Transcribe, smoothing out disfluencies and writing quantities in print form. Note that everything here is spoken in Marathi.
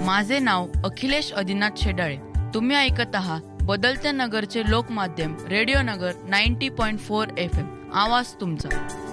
माझे नाव अखिलेश आदिनाथ शेडाळे. तुम्ही ऐकत आहात बदलत्या नगरचे लोकमाध्यम रेडिओ नगर 90.4 FM. आवाज तुमचा.